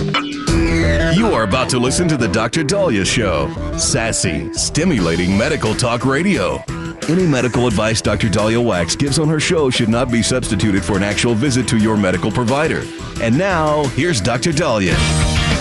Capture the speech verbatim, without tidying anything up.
You are about to listen to the Doctor Daliah Show. Sassy, stimulating medical talk radio. Any medical advice Doctor Daliah Wax gives on her show should not be substituted for an actual visit to your medical provider. And now, here's Doctor Daliah.